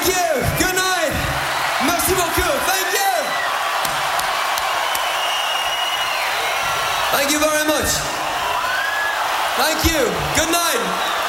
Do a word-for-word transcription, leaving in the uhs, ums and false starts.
Thank you. Good night. Merci beaucoup. Thank you. Thank you very much. Thank you. Good night.